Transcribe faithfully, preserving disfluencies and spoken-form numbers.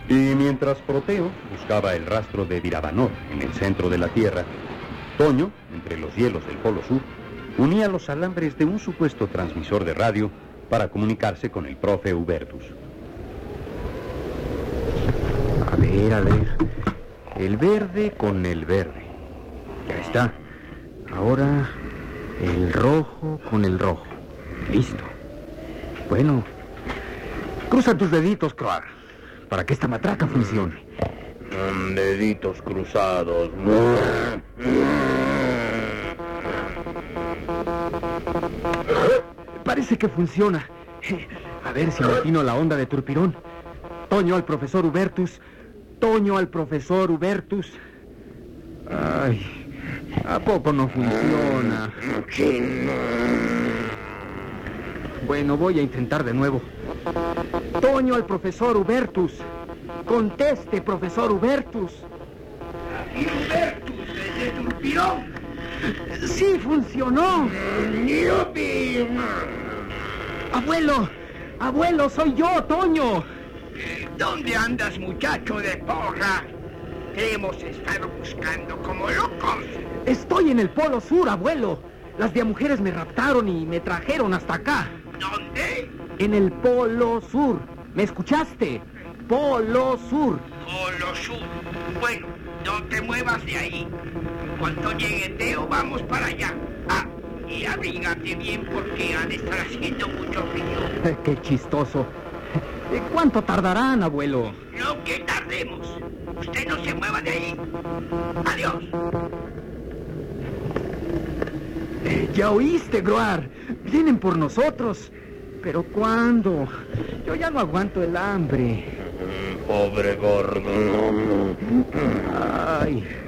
Y mientras Proteo buscaba el rastro de Virabanor en el centro de la Tierra, Toño, entre los hielos del Polo Sur, unía los alambres de un supuesto transmisor de radio para comunicarse con el profe Hubertus. A ver, a ver. El verde con el verde. Ya está. Ahora el rojo con el rojo. Listo. Bueno, cruza tus deditos, Croar, para que esta matraca funcione. Mm, deditos cruzados. Parece que funciona. A ver si me atino la onda de Turpirón. Toño al profesor Hubertus. Toño al profesor Hubertus. Ay, ¿a poco no funciona? Bueno, voy a intentar de nuevo. Toño al profesor Hubertus. Conteste, profesor Hubertus. ¿Y Hubertus desde Turpirón? ¡Sí funcionó! ¡Yupi! ¡Abuelo! ¡Abuelo, soy yo, Toño! ¿Dónde andas, muchacho de porra? Te hemos estado buscando como locos. Estoy en el Polo Sur, abuelo. Las diamujeres me raptaron y me trajeron hasta acá. ¿Dónde? En el Polo Sur. ¿Me escuchaste? Polo Sur. Polo Sur. Bueno, no te muevas de ahí. En cuanto llegue Teo, vamos para allá. Ah, y abrígate bien porque han de estar haciendo mucho frío. ¡Qué chistoso! ¿Cuánto tardarán, abuelo? Lo que tardemos. Usted no se mueva de ahí. Adiós. ¿Ya oíste, Groar? Vienen por nosotros. ¿Pero cuándo? Yo ya no aguanto el hambre. Pobre gordo. Ay...